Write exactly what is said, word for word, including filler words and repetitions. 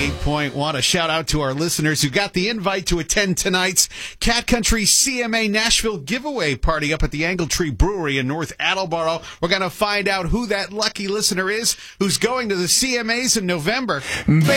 ninety-eight point one. A shout out to our listeners who got the invite to attend tonight's Cat Country C M A Nashville giveaway party up at the Angle Tree Brewery in North Attleboro. We're going to find out who that lucky listener is who's going to the C M As in November.